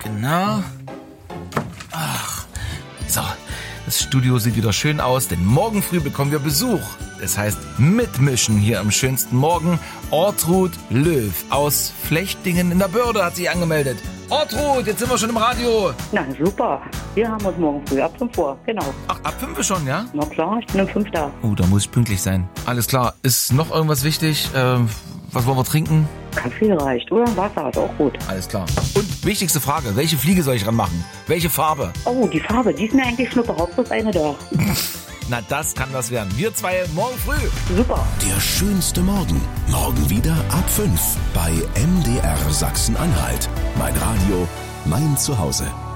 Genau. Ach, so. Das Studio sieht wieder schön aus, denn morgen früh bekommen wir Besuch. Das heißt, mitmischen hier am schönsten Morgen. Ortrud Löw aus Flechtingen in der Börde hat sich angemeldet. Ortrud, jetzt sind wir schon im Radio. Na super, wir haben uns morgen früh ab 5 Uhr, genau. Ach, ab 5 schon, ja? Na klar, ich bin um 5 da. Oh, da muss ich pünktlich sein. Alles klar, ist noch irgendwas wichtig? Was wollen wir trinken? Kaffee reicht, oder Wasser ist auch gut. Alles klar. Und wichtigste Frage, welche Fliege soll ich ranmachen? Welche Farbe? Oh, die Farbe, die ist mir eigentlich schnuppe, Hauptsache eine da. Na, das kann was werden. Wir zwei morgen früh. Super. Der schönste Morgen. Morgen wieder ab 5 bei MDR Sachsen-Anhalt. Mein Radio, mein Zuhause.